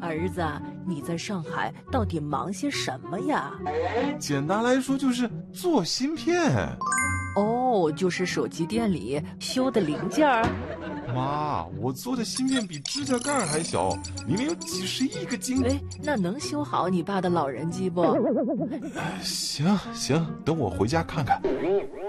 儿子，你在上海到底忙些什么呀？ 简单来说就是做芯片。 哦，就是手机店里修的零件儿。 妈，我做的芯片比指甲盖还小，里面有几十亿个晶。 哎，那能修好你爸的老人机不？ 行，等我回家看看。